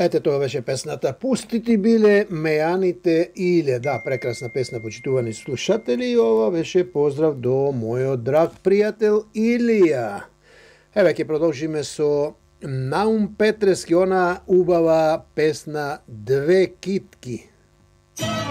Ете, тоа беше песната "Пусти ти биле мејаните иле". Да, прекрасна песна, почитувани слушатели. Ова беше поздрав до мојот драг пријател Илија. Еве, ќе продолжиме со Наум Петрески, она убава песна "Две китки".